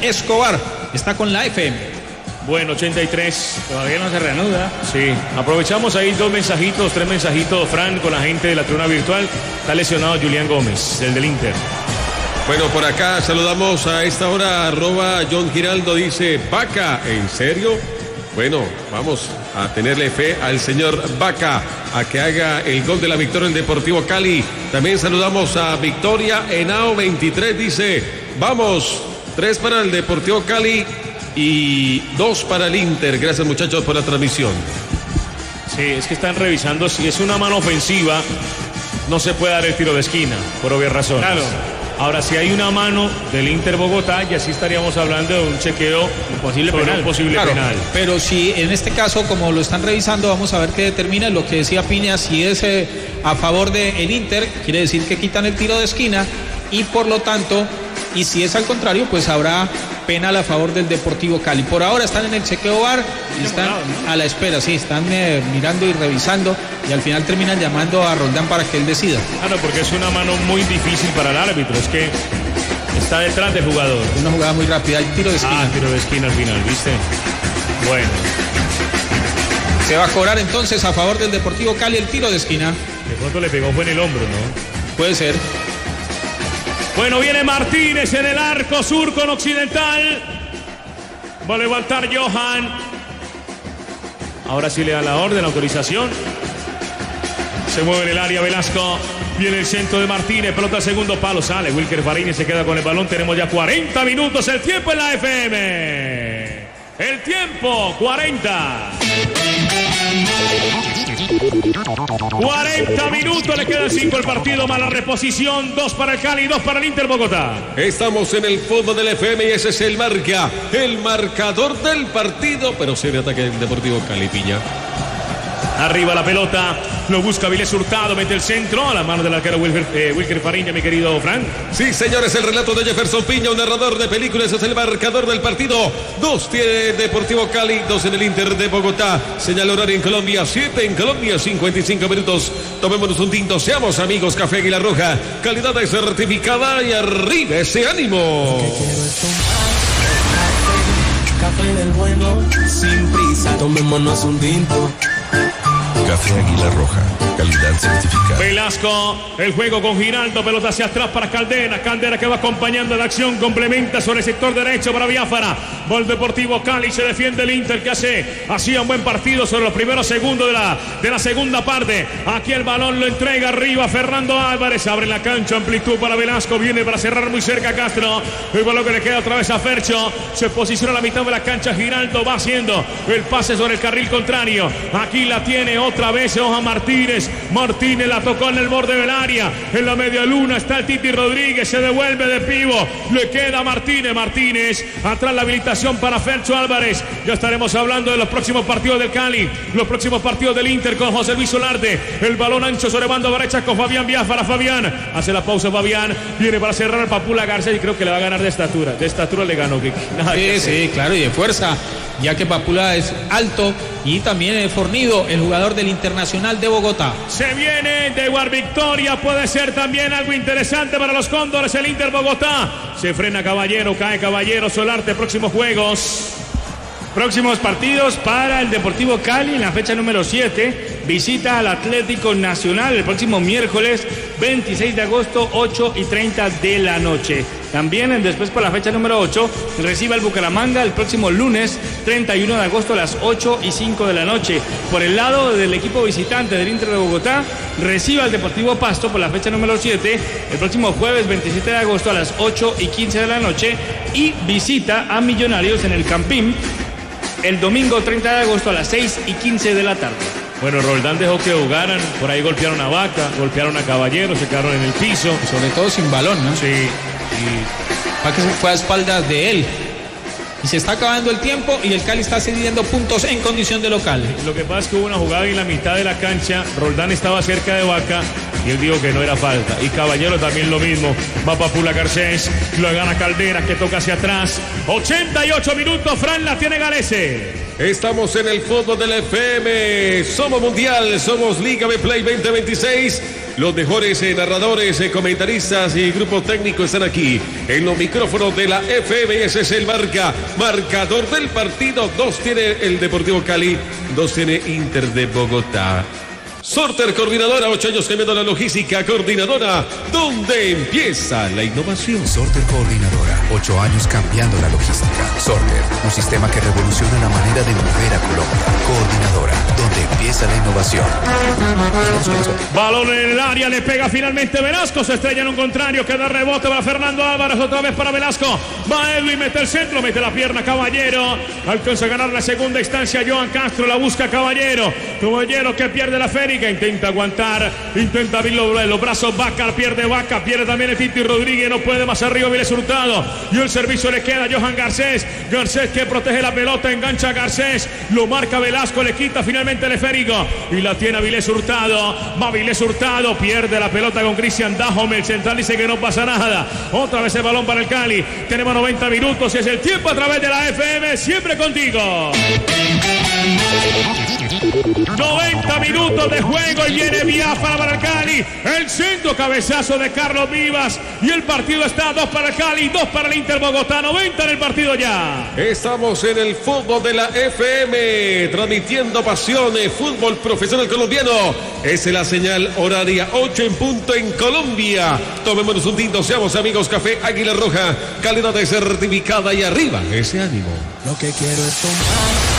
Escobar. Está con la FM. Bueno, 83. Todavía no se reanuda. Sí, aprovechamos ahí 3 mensajitos, Fran, con la gente de la tribuna virtual. Está lesionado Julián Gómez, el del Inter. Bueno, por acá saludamos a esta hora, @John Giraldo, dice, Vaca, ¿en serio? Bueno, vamos a tenerle fe al señor Vaca a que haga el gol de la victoria del Deportivo Cali. También saludamos a Victoria Henao 23, dice, vamos, 3 para el Deportivo Cali y 2 para el Inter. Gracias, muchachos, por la transmisión. Sí, es que están revisando si es una mano ofensiva, no se puede dar el tiro de esquina, por obvias razones. Claro. Ahora, si hay una mano del Inter Bogotá, ya sí estaríamos hablando de un chequeo posible sobre penal. un posible Claro, penal. pero si en este caso, como lo están revisando, vamos a ver qué determina. Lo que decía Piña, si es a favor del Inter, quiere decir que quitan el tiro de esquina y por lo tanto, y si es al contrario, pues habrá penal a favor del Deportivo Cali. Por ahora están en el chequeo VAR y están a la espera, sí, están mirando y revisando y al final terminan llamando a Roldán para que él decida. Claro, porque es una mano muy difícil para el árbitro, es que está detrás del jugador. Una jugada muy rápida, el tiro de esquina. Tiro de esquina al final, ¿viste? Bueno. Se va a cobrar entonces a favor del Deportivo Cali el tiro de esquina. De pronto le pegó fue en el hombro, ¿no? Puede ser. Bueno, viene Martínez en el arco sur con Occidental. Va a levantar Johan. Ahora sí le da la orden, la autorización. Se mueve en el área Velasco. Viene el centro de Martínez. Pelota al segundo palo. Sale Wilker Fariñez, se queda con el balón. Tenemos ya 40 minutos. El tiempo en la FM. El tiempo, 40. 40 minutos, le quedan 5 el partido, más la reposición, 2 para el Cali, 2 para el Inter Bogotá. Estamos en el fondo del FM y ese es el marcador del partido, pero se ve ataque del Deportivo Cali, Piña. Arriba la pelota, lo busca Vilés Hurtado, mete el centro a la mano del arquero Wilker Fariña, mi querido Frank. Sí, señores, el relato de Jefferson Piña, un narrador de películas, es el marcador del partido. 2 tiene Deportivo Cali, 2 en el Inter de Bogotá. Señal horario en Colombia, 7 en Colombia, 55 minutos. Tomémonos un tinto, seamos amigos, Café Águila Roja. Calidad es certificada y arriba ese ánimo. Café del bueno, sin prisa, tomémonos un tinto. Café Águila Roja, calidad certificada. Velasco, el juego con Giraldo, pelota hacia atrás para Caldera. Caldera que va acompañando la acción, complementa sobre el sector derecho para Biafara. Gol Deportivo Cali, se defiende el Inter que hacía un buen partido sobre los primeros segundos de la segunda parte. Aquí el balón lo entrega arriba Fernando Álvarez, abre la cancha, amplitud para Velasco, viene para cerrar muy cerca Castro. El balón que le queda otra vez a Fercho, se posiciona a la mitad de la cancha, Giraldo va haciendo el pase sobre el carril contrario. Aquí la tiene otra vez Johan Martínez. Martínez la tocó en el borde del área. En la media luna está el Titi Rodríguez. Se devuelve de pivo. Le queda Martínez. Martínez. Atrás la habilitación para Fercho Álvarez. Ya estaremos hablando de los próximos partidos del Cali. Los próximos partidos del Inter con José Luis Solarte. El balón ancho sobre banda derecha con Fabián Biafara. Fabián. Hace la pausa Fabián. Viene para cerrar el Papula Garcés y creo que le va a ganar de estatura. De estatura le ganó. Sí, claro, y de fuerza. Ya que Papula es alto y también es fornido, el jugador del Internacional de Bogotá. Se viene de Guar Victoria, puede ser también algo interesante para los Cóndores, el Inter Bogotá. Se frena Caballero, cae Caballero, Solarte, próximos juegos. Próximos partidos para el Deportivo Cali en la fecha número 7. Visita al Atlético Nacional el próximo miércoles 26 de agosto, 8:30 de la noche. También después por la fecha número 8 recibe al Bucaramanga el próximo lunes 31 de agosto a las 8:05 de la noche. Por el lado del equipo visitante del Inter de Bogotá recibe al Deportivo Pasto por la fecha número 7 el próximo jueves 27 de agosto a las 8:15 de la noche y visita a Millonarios en el Campín el domingo 30 de agosto a las 6:15 de la tarde. Bueno, Roldán dejó que jugaran, por ahí golpearon a Vaca, golpearon a Caballero, se quedaron en el piso. Sobre todo sin balón, ¿no? Sí. Vaca se fue a espaldas de él. Y se está acabando el tiempo y el Cali está cediendo puntos en condición de local. Lo que pasa es que hubo una jugada en la mitad de la cancha, Roldán estaba cerca de Vaca y él dijo que no era falta. Y Caballero también lo mismo. Va Papula Garcés, lo gana Caldera que toca hacia atrás. 88 minutos, Fran la tiene Galese. Estamos en el fondo del FM, somos Mundial, somos Liga B Play 2026 Los mejores narradores, comentaristas y grupo técnico están aquí en los micrófonos de la FM. Ese es el marcador del partido. 2 tiene el Deportivo Cali, 2 tiene Inter de Bogotá. Sorter Coordinadora, 8 años cambiando la logística. Coordinadora, ¿dónde empieza la innovación? Sorter Coordinadora, 8 años cambiando la logística. Sorter, un sistema que revoluciona la manera de mover a Colombia. Coordinadora, donde empieza la innovación. Balón en el área, le pega finalmente Velasco, se estrella en un contrario, queda rebote para Fernando Álvarez, otra vez para Velasco. Va Edwin, mete el centro, mete la pierna Caballero. Alcanza a ganar la segunda instancia Johan Castro, la busca Caballero. Caballero que pierde la feria, que intenta aguantar, intenta abrir los brazos. Vaca, pierde también el Titi Rodríguez, no puede más arriba Vilés Hurtado, y el servicio le queda a Johan Garcés que protege la pelota, engancha a Garcés, lo marca Velasco, le quita finalmente el esférico y la tiene a Vilés Hurtado. Va Vilés Hurtado, pierde la pelota con Cristian Dajome, el central dice que no pasa nada. Otra vez el balón para el Cali, tenemos 90 minutos y es el tiempo a través de la FM, siempre contigo. 90 minutos de juego y viene Biafara para el Cali. El centro, cabezazo de Carlos Vivas y el partido está 2 para el Cali, 2 para el Inter Bogotá. 90 en el partido ya. Estamos en el fútbol de la FM, transmitiendo pasión, fútbol profesional colombiano. Esa es la señal horaria, 8 en punto en Colombia. Tomémonos un tinto, seamos amigos. Café Águila Roja, calidad de certificada y arriba ese ánimo. Lo que quiero es tomar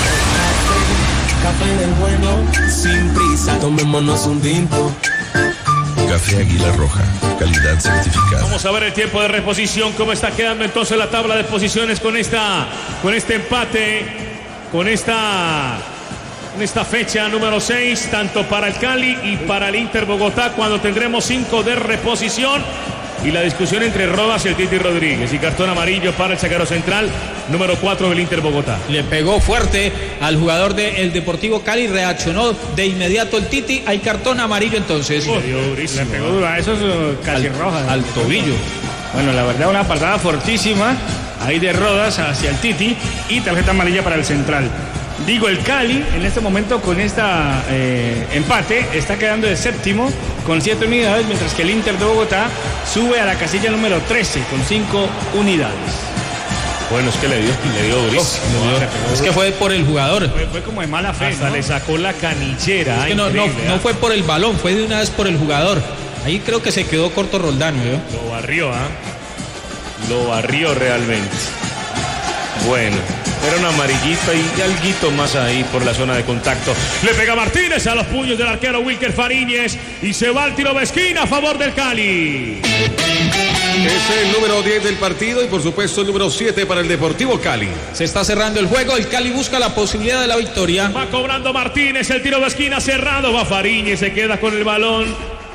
café del bueno, sin prisa, tomémonos un tinto. Café Águila Roja, calidad certificada. Vamos a ver el tiempo de reposición, cómo está quedando entonces la tabla de posiciones con este empate, con esta fecha número 6, tanto para el Cali y para el Inter Bogotá, cuando tendremos 5 de reposición. Y la discusión entre Rodas y el Titi Rodríguez. Y cartón amarillo para el zaguero central, número 4 del Inter Bogotá. Le pegó fuerte al jugador del Deportivo Cali, reaccionó de inmediato el Titi. Hay cartón amarillo entonces. Le pegó duro a esos casi rojas. Al tobillo. Bueno, la verdad, una patada fortísima ahí de Rodas hacia el Titi y tarjeta amarilla para el central. Digo, el Cali en este momento con esta empate está quedando de séptimo con 7 unidades, mientras que el Inter de Bogotá sube a la casilla número 13 con 5 unidades. Bueno, es que le dio durísimo. Es que fue por el jugador. Fue como de mala fe. Hasta, ¿no?, le sacó la canillera. Es que no fue por el balón, fue de una vez por el jugador. Ahí creo que se quedó corto Roldán, ¿no? Lo barrió, Lo barrió realmente. Bueno, era una amarillita y alguito más ahí por la zona de contacto. Le pega Martínez a los puños del arquero Wilker Fariñez y se va al tiro de esquina a favor del Cali. Es el número 10 del partido y por supuesto el número 7 para el Deportivo Cali. Se está cerrando el juego, el Cali busca la posibilidad de la victoria. Va cobrando Martínez, el tiro de esquina cerrado, va Fariñez, se queda con el balón.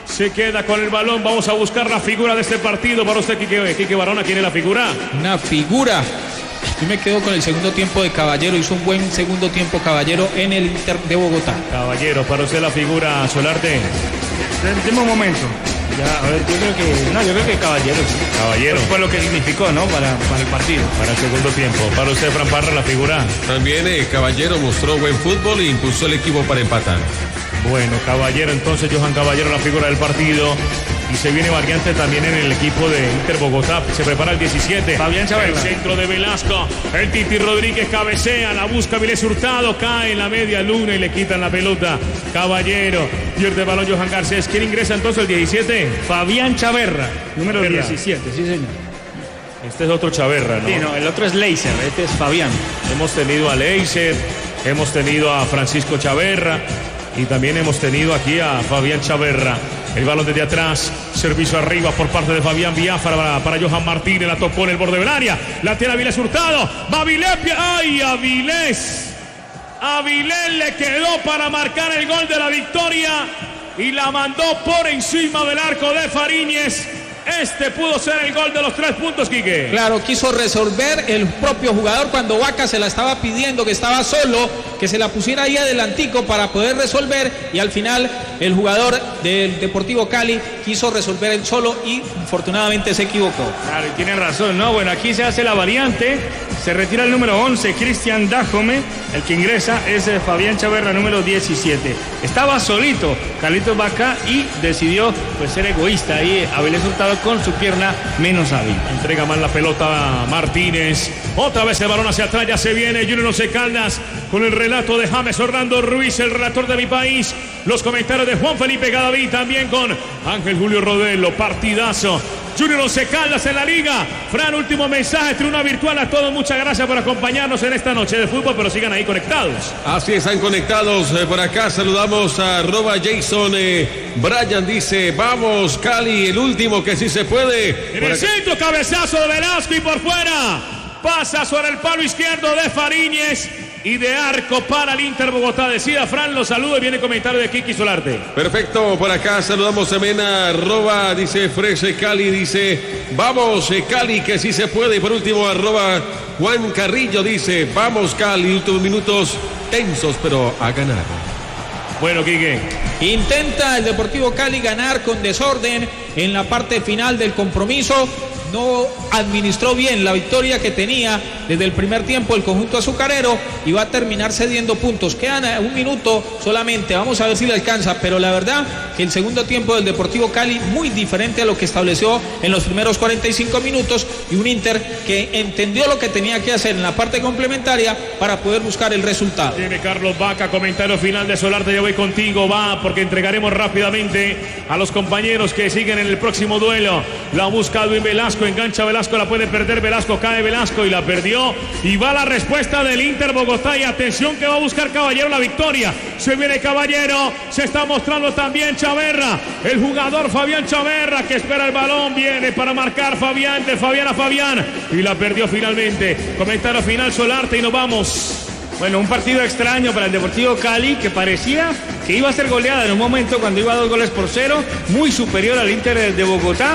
Vamos a buscar la figura de este partido para usted, Quique Barona. ¿Quién es la figura? Una figura. Yo me quedo con el segundo tiempo de Caballero. Hizo un buen segundo tiempo Caballero en el Inter de Bogotá. Caballero, para usted la figura, Solarte. Último momento. Ya, a ver, yo creo que Caballero. Sí. Caballero. Por lo que significó, ¿no? Para el partido. Para el segundo tiempo. Para usted, Fran Parra, la figura. También Caballero mostró buen fútbol e impulsó el equipo para empatar. Bueno, Caballero, entonces Johan Caballero, la figura del partido. Y se viene variante también en el equipo de Inter Bogotá. Se prepara el 17. Fabián Chaverra. El centro de Velasco. El Titi Rodríguez cabecea. La busca Vilés Hurtado. Cae en la media luna y le quitan la pelota. Caballero. Pierde el balón Johan Garcés. ¿Quién ingresa entonces el 17? Fabián Chaverra. Número Chaverra. 17, sí señor. Este es otro Chaverra, ¿no? Sí, no, el otro es Leiser. Este es Fabián. Hemos tenido a Leiser. Hemos tenido a Francisco Chaverra. Y también hemos tenido aquí a Fabián Chaverra. El balón desde atrás, servicio arriba por parte de Fabián Biafara para Johan Martínez, la tocó en el borde del área, la tiene Vilés Hurtado, va Vilés, ¡ay, a Vilés! A Vilés le quedó para marcar el gol de la victoria y la mandó por encima del arco de Fariñez. Este pudo ser el gol de los 3 puntos, Quique. Claro, quiso resolver el propio jugador cuando Vaca se la estaba pidiendo, que estaba solo, que se la pusiera ahí adelantico para poder resolver, y al final el jugador del Deportivo Cali quiso resolver él solo y afortunadamente se equivocó. Claro, y tiene razón, ¿no? Bueno, aquí se hace la variante, se retira el número 11, Cristian Dajome, el que ingresa es Fabián Chaverra, número 17. Estaba solito Carlitos Vaca y decidió pues ser egoísta y haber resultado con su pierna menos hábil. Entrega mal la pelota Martínez. Otra vez el balón hacia atrás, ya se viene Junior Once Caldas con el relato de James Orlando Ruiz, el relator de Mi País. Los comentarios de Juan Felipe Gadaví, también con Ángel Julio Rodelo. Partidazo. Junior Once Caldas en la liga. Fran, último mensaje, tribuna virtual a todos. Muchas gracias por acompañarnos en esta noche de fútbol, pero sigan ahí conectados. Así están conectados. Por acá saludamos a @Jason Bryan. Dice, vamos Cali, el último que sí se puede. En el centro, cabezazo de Velasco y por fuera. Pasa sobre el palo izquierdo de Fariñez. Y de arco para el Inter Bogotá. Decida Fran, los saludo y viene el comentario de Kiki Solarte. Perfecto, por acá saludamos también a dice Frese Cali, dice vamos Cali que sí se puede. Y por último Juan Carrillo dice vamos Cali, últimos minutos tensos pero a ganar. Bueno, Quique, intenta el Deportivo Cali ganar con desorden en la parte final del compromiso. No administró bien la victoria que tenía desde el primer tiempo el conjunto azucarero y va a terminar cediendo puntos. Quedan un minuto solamente, vamos a ver si le alcanza, pero la verdad que el segundo tiempo del Deportivo Cali muy diferente a lo que estableció en los primeros 45 minutos y un Inter que entendió lo que tenía que hacer en la parte complementaria para poder buscar el resultado. Tiene Carlos Vaca, comentario final de Solarte, yo voy contigo, va, porque entregaremos rápidamente a los compañeros que siguen en el próximo duelo. La busca Edwin Velasco, engancha Velasco, la puede perder Velasco, cae Velasco y la perdió. Y va la respuesta del Inter Bogotá y atención que va a buscar Caballero la victoria. Se viene Caballero, se está mostrando también Chaverra, el jugador Fabián Chaverra que espera el balón, viene para marcar Fabián, de Fabián a Fabián y la perdió finalmente. Comentario final Solarte y nos vamos. Bueno, un partido extraño para el Deportivo Cali que parecía que iba a ser goleada en un momento cuando iba 2-0, muy superior al Inter de Bogotá,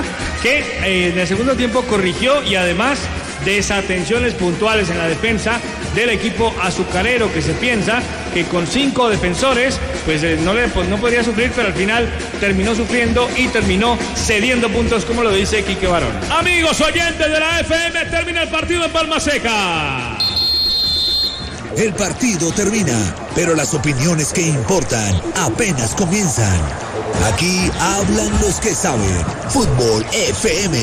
que en el segundo tiempo corrigió y además desatenciones puntuales en la defensa del equipo azucarero, que se piensa que con 5 defensores pues no podría sufrir, pero al final terminó sufriendo y terminó cediendo puntos, como lo dice Quique Barón. Amigos oyentes de la FM, termina el partido en Palma Seca. El partido termina, pero las opiniones que importan apenas comienzan. Aquí hablan los que saben. Fútbol FM.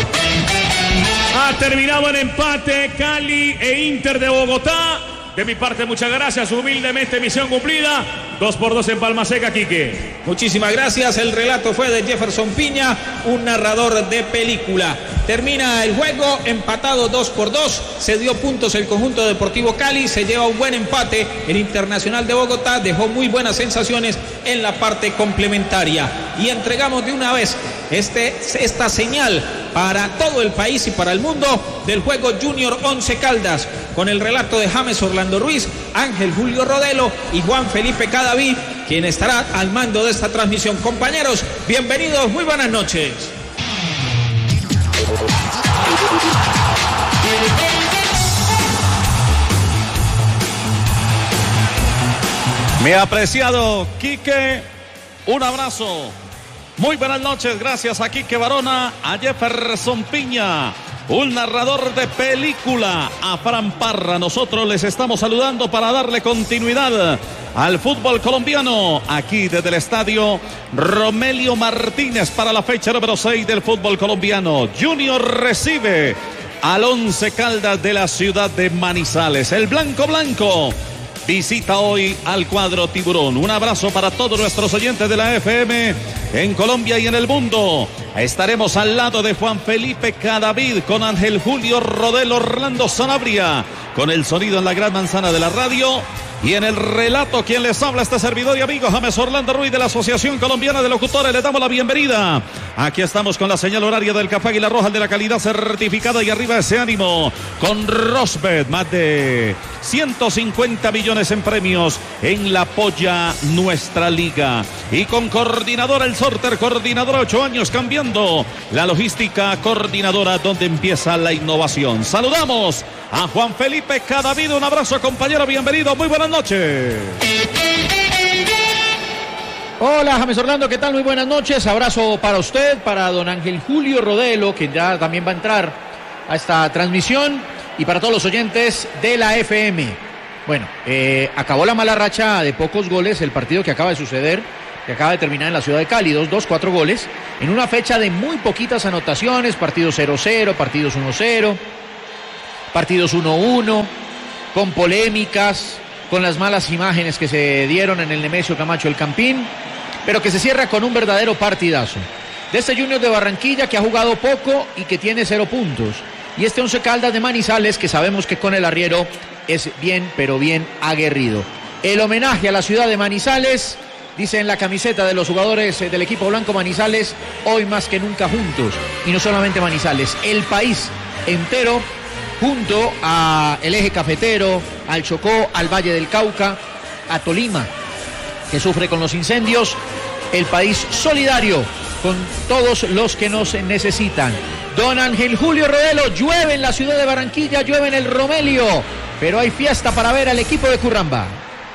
Ha terminado el empate Cali e Inter de Bogotá. De mi parte, muchas gracias. Humildemente, misión cumplida. 2-2 en Palma Seca, Quique. Muchísimas gracias. El relato fue de Jefferson Piña, un narrador de película. Termina el juego empatado 2-2. Se dio puntos el conjunto Deportivo Cali. Se lleva un buen empate. El Internacional de Bogotá dejó muy buenas sensaciones en la parte complementaria. Y entregamos de una vez esta señal para todo el país y para el mundo del juego Junior Once Caldas, con el relato de James Orlando Ruiz, Ángel Julio Rodelo y Juan Felipe Cadaví, quien estará al mando de esta transmisión. Compañeros, bienvenidos, muy buenas noches. Mi apreciado Quique, un abrazo. Muy buenas noches, gracias a Quique Barona, a Jefferson Piña, un narrador de película, a Fran Parra. Nosotros les estamos saludando para darle continuidad al fútbol colombiano, aquí desde el estadio Romelio Martínez para la fecha número 6 del fútbol colombiano. Junior recibe al Once Caldas de la ciudad de Manizales. El blanco visita hoy al cuadro tiburón. Un abrazo para todos nuestros oyentes de la FM en Colombia y en el mundo. Estaremos al lado de Juan Felipe Cadavid, con Ángel Julio Rodelo, Orlando Sanabria, con el sonido en la gran manzana de la radio. Y en el relato, quien les habla, este servidor y amigo James Orlando Ruiz de la Asociación Colombiana de Locutores. Le damos la bienvenida. Aquí estamos con la señal horaria del Café Águila Roja, de la calidad certificada, y arriba ese ánimo con Rosbet. Más de 150 millones en premios en la polla nuestra liga. Y con Coordinadora el Sorter, Coordinadora 8 años cambiando la logística, Coordinadora donde empieza la innovación. Saludamos a Juan Felipe Cadavid. Un abrazo, compañero, bienvenido, muy buenas noches. Hola, James Orlando, ¿qué tal? Muy buenas noches. Abrazo para usted, para don Ángel Julio Rodelo, que ya también va a entrar a esta transmisión, y para todos los oyentes de la FM. Bueno, acabó la mala racha de pocos goles, el partido que acaba de suceder, que acaba de terminar en la ciudad de Cali, 2-2, 4 goles, en una fecha de muy poquitas anotaciones, partidos 0-0, partidos 1-0, partidos 1-1, con polémicas, con las malas imágenes que se dieron en el Nemesio Camacho El Campín, pero que se cierra con un verdadero partidazo. De este Junior de Barranquilla, que ha jugado poco y que tiene 0 puntos. Y este Once Caldas de Manizales, que sabemos que con el arriero es bien, pero bien aguerrido. El homenaje a la ciudad de Manizales, dice en la camiseta de los jugadores del equipo blanco Manizales, hoy más que nunca juntos. Y no solamente Manizales, el país entero, junto a el eje cafetero, al Chocó, al Valle del Cauca, a Tolima, que sufre con los incendios, el país solidario con todos los que nos necesitan. Don Ángel Julio Rodelo, llueve en la ciudad de Barranquilla, llueve en el Romelio, pero hay fiesta para ver al equipo de Curramba.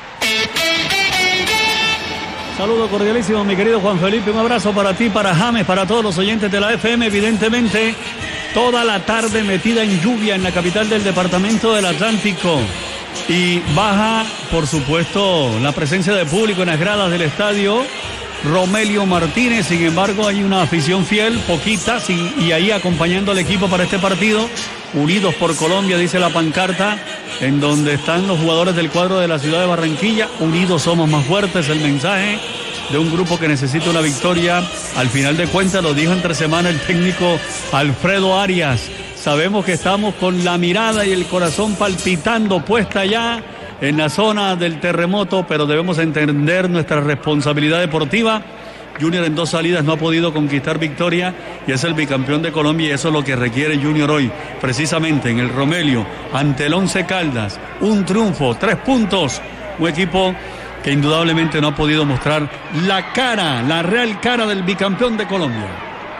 Saludo cordialísimo, mi querido Juan Felipe, un abrazo para ti, para James, para todos los oyentes de la FM. Evidentemente, toda la tarde metida en lluvia en la capital del departamento del Atlántico, y baja, por supuesto, la presencia de público en las gradas del estadio Romelio Martínez. Sin embargo, hay una afición fiel, poquita, y ahí acompañando al equipo para este partido. Unidos por Colombia, dice la pancarta, en donde están los jugadores del cuadro de la ciudad de Barranquilla. Unidos somos más fuertes, el mensaje de un grupo que necesita una victoria. Al final de cuentas, lo dijo entre semana el técnico Alfredo Arias. Sabemos que estamos con la mirada y el corazón palpitando, puesta ya en la zona del terremoto, pero debemos entender nuestra responsabilidad deportiva. Junior en 2 salidas no ha podido conquistar victoria y es el bicampeón de Colombia, y eso es lo que requiere Junior hoy, precisamente en el Romelio, ante el Once Caldas. Un triunfo, 3 puntos, un equipo que indudablemente no ha podido mostrar la cara, la real cara del bicampeón de Colombia.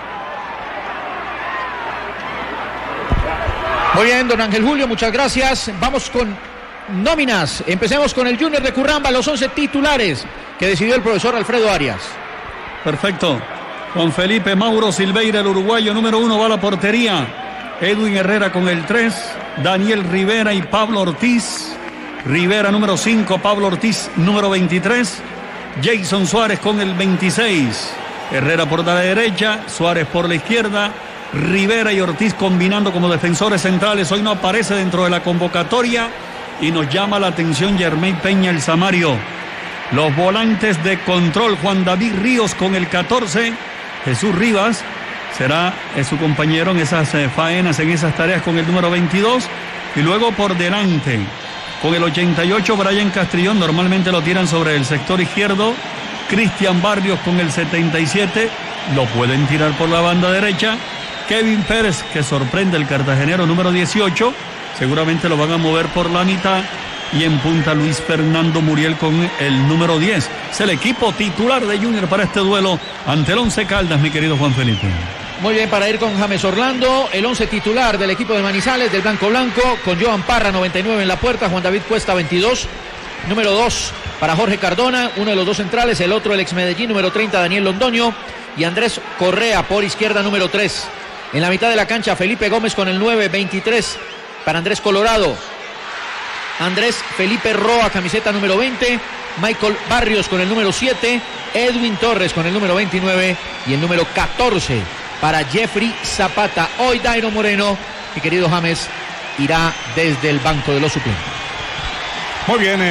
Muy bien, don Ángel Julio, muchas gracias. Vamos con nóminas. Empecemos con el Junior de Curramba, los 11 titulares que decidió el profesor Alfredo Arias. Perfecto. Juan Felipe Mauro Silveira, el uruguayo número 1, va a la portería. Edwin Herrera con el 3, Daniel Rivera y Pablo Ortiz. Rivera número 5, Pablo Ortiz número 23, Jason Suárez con el 26. Herrera por la derecha, Suárez por la izquierda. Rivera y Ortiz combinando como defensores centrales. Hoy no aparece dentro de la convocatoria y nos llama la atención Yermey Peña, el Samario. Los volantes de control, Juan David Ríos con el 14, Jesús Rivas será su compañero en esas faenas, en esas tareas, con el número 22. Y luego por delante, con el 88, Brian Castrillón, normalmente lo tiran sobre el sector izquierdo. Cristian Barrios con el 77, lo pueden tirar por la banda derecha. Kevin Pérez, que sorprende, el cartagenero número 18, seguramente lo van a mover por la mitad. Y en punta Luis Fernando Muriel con el número 10. Es el equipo titular de Junior para este duelo ante el Once Caldas, mi querido Juan Felipe. Muy bien, para ir con James Orlando, el 11 titular del equipo de Manizales, del Blanco Blanco, con Johan Parra, 99 en la puerta, Juan David Cuesta, 22. Número 2 para Jorge Cardona, uno de los 2 centrales, el otro el ex Medellín, número 30, Daniel Londoño, y Andrés Correa por izquierda, número 3. En la mitad de la cancha, Felipe Gómez con el 9, 23 para Andrés Colorado. Andrés Felipe Roa, camiseta número 20, Michael Barrios con el número 7, Edwin Torres con el número 29 y el número 14 para Jeffrey Zapata. Hoy Dairo Moreno, mi querido James, irá desde el banco de los suplentes. Muy bien,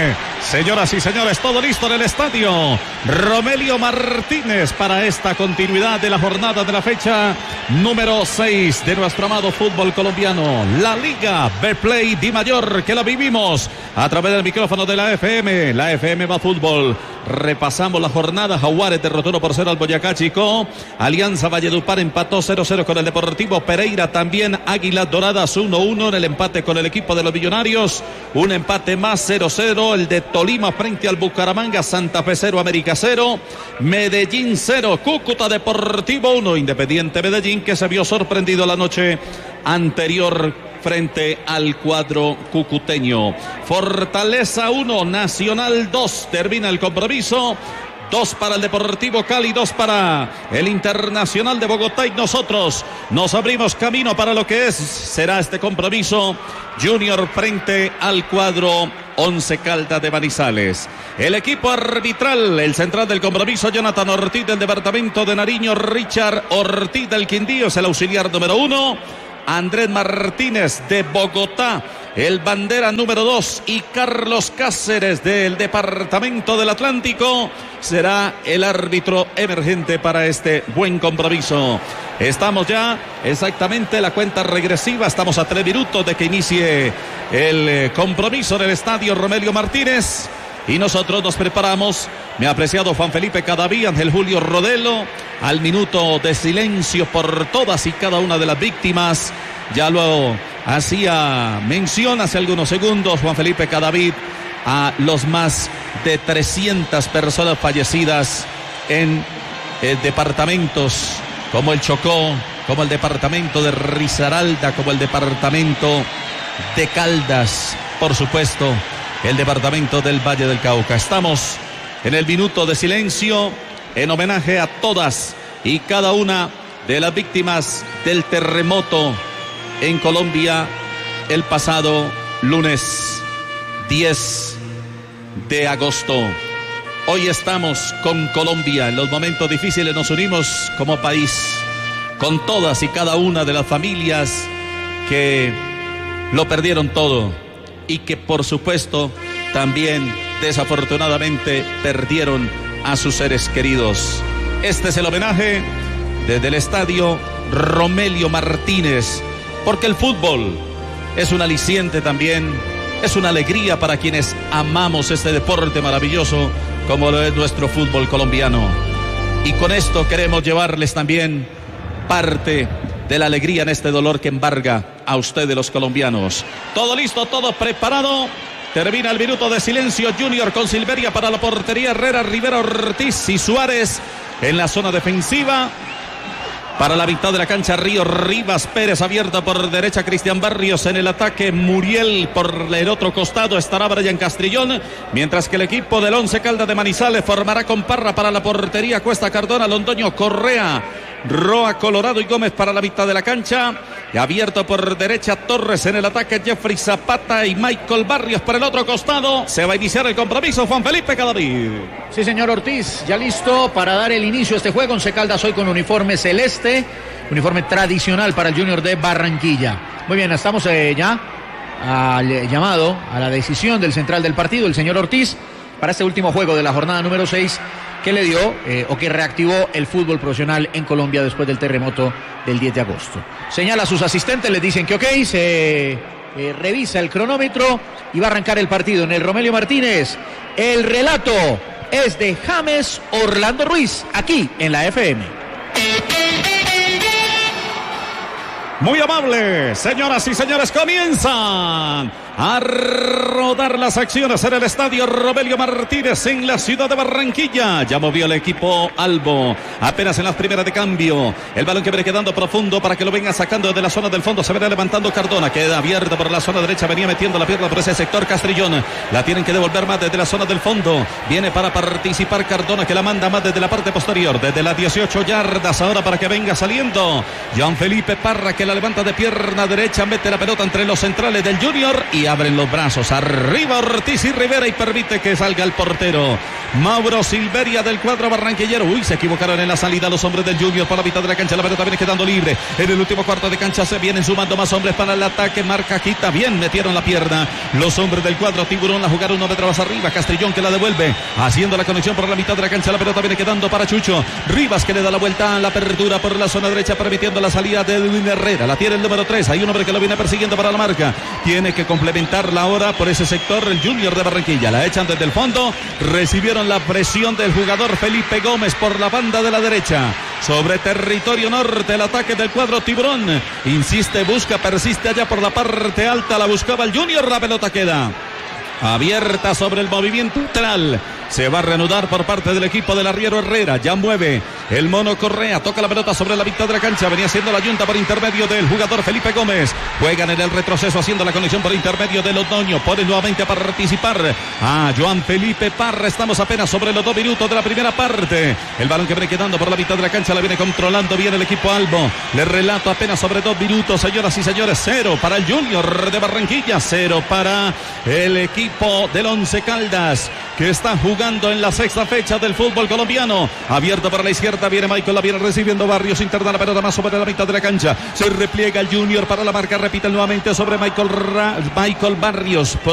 Señoras y señores, todo listo en el estadio Romelio Martínez para esta continuidad de la jornada de la fecha número 6 de nuestro amado fútbol colombiano. La Liga Betplay Di Mayor, que la vivimos a través del micrófono de la FM. La FM va fútbol. Repasamos la jornada. Jaguares derrotó 1-0 al Boyacá Chico. Alianza Valledupar empató 0-0 con el Deportivo Pereira. También Águilas Doradas 1-1 en el empate con el equipo de los Millonarios. Un empate más, 0-0. El de Tolima frente al Bucaramanga. Santa Fe 0, América 0. Medellín 0, Cúcuta Deportivo 1. Independiente Medellín, que se vio sorprendido la noche anterior frente al cuadro cucuteño. Fortaleza 1, Nacional 2. Termina el compromiso. 2 para el Deportivo Cali, 2 para el Internacional de Bogotá, y nosotros nos abrimos camino para lo que será este compromiso Junior frente al cuadro Once Caldas de Manizales. El equipo arbitral, el central del compromiso, Jonathan Ortiz del departamento de Nariño, Richard Ortiz del Quindío es el auxiliar número 1. Andrés Martínez de Bogotá, el bandera número 2, y Carlos Cáceres del departamento del Atlántico será el árbitro emergente para este buen compromiso. Estamos ya exactamente la cuenta regresiva, estamos a 3 minutos de que inicie el compromiso en el estadio Romelio Martínez. Y nosotros nos preparamos, mi apreciado Juan Felipe Cadaví, Ángel Julio Rodelo, al minuto de silencio por todas y cada una de las víctimas. Ya lo hacía mención hace algunos segundos Juan Felipe Cadaví a los más de 300 personas fallecidas en departamentos como el Chocó, como el departamento de Risaralda, como el departamento de Caldas, por supuesto, el departamento del Valle del Cauca. Estamos en el minuto de silencio en homenaje a todas y cada una de las víctimas del terremoto en Colombia el pasado lunes 10 de agosto. Hoy estamos con Colombia. En los momentos difíciles nos unimos como país con todas y cada una de las familias que lo perdieron todo y que por supuesto también desafortunadamente perdieron a sus seres queridos. Este es el homenaje desde el estadio Romelio Martínez, porque el fútbol es un aliciente también, es una alegría para quienes amamos este deporte maravilloso como lo es nuestro fútbol colombiano. Y con esto queremos llevarles también parte de la alegría en este dolor que embarga a ustedes los colombianos. Todo listo, todo preparado. Termina el minuto de silencio. Junior con Silveria para la portería. Herrera, Rivera, Ortiz y Suárez en la zona defensiva. Para la mitad de la cancha, Río Rivas, Pérez abierta por derecha, Cristian Barrios en el ataque, Muriel por el otro costado, estará Brian Castrillón, mientras que el equipo del Once Caldas de Manizales formará con Parra para la portería, Cuesta Cardona, Londoño, Correa, Roa, Colorado y Gómez para la mitad de la cancha, y abierto por derecha, Torres en el ataque, Jeffrey Zapata y Michael Barrios por el otro costado. Se va a iniciar el compromiso, Juan Felipe Cadaví. Sí, señor Ortiz, ya listo para dar el inicio a este juego. Once Caldas hoy con uniforme celeste, uniforme tradicional para el Junior de Barranquilla. Muy bien, estamos ya al llamado, a la decisión del central del partido, el señor Ortiz, para este último juego de la jornada número 6 que le dio o que reactivó el fútbol profesional en Colombia después del terremoto del 10 de agosto. Señala a sus asistentes, les dicen que ok, se revisa el cronómetro y va a arrancar el partido en el Romelio Martínez. El relato es de James Orlando Ruiz, aquí en la FM. Muy amable, señoras y señores, comienzan a rodar las acciones en el estadio Romelio Martínez en la ciudad de Barranquilla. Ya movió el equipo Albo, apenas en las primeras de cambio. El balón que viene quedando profundo para que lo venga sacando desde la zona del fondo. Se viene levantando Cardona, queda abierta por la zona derecha. Venía metiendo la pierna por ese sector Castrillón. La tienen que devolver más desde la zona del fondo. Viene para participar Cardona, que la manda más desde la parte posterior, desde las 18 yardas. Ahora para que venga saliendo Juan Felipe Parra, que la levanta de pierna derecha, mete la pelota entre los centrales del Junior y y abren los brazos. Arriba Ortiz y Rivera y permite que salga el portero Mauro Silveria del cuadro barranquillero. Uy, se equivocaron en la salida los hombres del Junior por la mitad de la cancha. La pelota viene quedando libre. En el último cuarto de cancha se vienen sumando más hombres para el ataque. Marca Quita, bien metieron la pierna los hombres del cuadro Tiburón. La jugaron 1 metro más arriba. Castrillón que la devuelve, haciendo la conexión por la mitad de la cancha. La pelota viene quedando para Chucho Rivas, que le da la vuelta a la apertura por la zona derecha, permitiendo la salida de Edwin Herrera. La tiene el número 3. Hay un hombre que lo viene persiguiendo para la marca. Tiene que complementarla ahora por ese sector el Junior de Barranquilla. La echan desde el fondo. Recibieron la presión del jugador Felipe Gómez por la banda de la derecha. Sobre territorio norte, el ataque del cuadro Tiburón. Insiste, busca, persiste allá por la parte alta. La buscaba el Junior. La pelota queda abierta sobre el movimiento lateral. Se va a reanudar por parte del equipo del arriero Herrera. Ya mueve el Mono Correa. Toca la pelota sobre la mitad de la cancha. Venía haciendo la yunta por intermedio del jugador Felipe Gómez. Juegan en el retroceso haciendo la conexión por intermedio del Otoño. Pone nuevamente a participar a Joan Felipe Parra. Estamos apenas sobre los 2 minutos de la primera parte. El balón que viene quedando por la mitad de la cancha la viene controlando bien el equipo Albo. Le relato apenas sobre 2 minutos, señoras y señores. 0 para el Junior de Barranquilla. 0 para el equipo del Once Caldas, que está jugando en la 6ª fecha del fútbol colombiano. Abierto por la izquierda, viene Michael, la viene recibiendo Barrios, interna la pelota más sobre la mitad de la cancha. Se repliega el Junior para la marca, repite nuevamente sobre Michael Barrios.